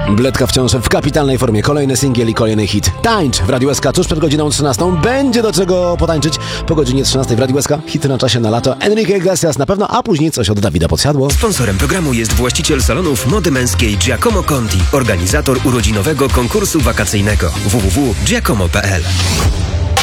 Bledka wciąż w kapitalnej formie. Kolejny singiel i kolejny hit. Tańcz w Radiu SK tuż przed godziną 13. Będzie do czego potańczyć po godzinie 13 w Radiu SK. Hity na czasie na lato. Enrique Iglesias na pewno, a później coś od Dawida Podsiadło. Sponsorem programu jest właściciel salonów mody męskiej Giacomo Conti, organizator urodzinowego konkursu wakacyjnego www.giacomo.pl.